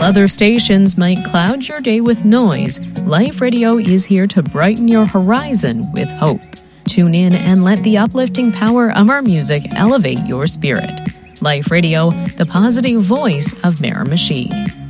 other stations might cloud your day with noise, Life Radio is here to brighten your horizon with hope. Tune in and let the uplifting power of our music elevate your spirit. Life Radio, the positive voice of Miramichi.